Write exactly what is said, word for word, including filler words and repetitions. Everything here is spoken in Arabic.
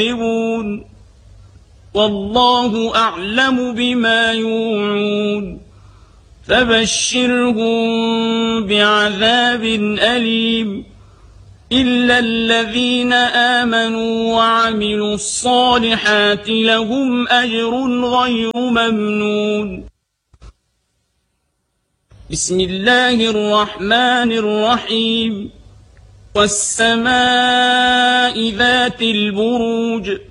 يكذبون والله أعلم بما يوعون فبشرهم بعذاب أليم إلا الذين آمنوا وعملوا الصالحات لهم أجر غير ممنون. بسم الله الرحمن الرحيم والسماء ذات البروج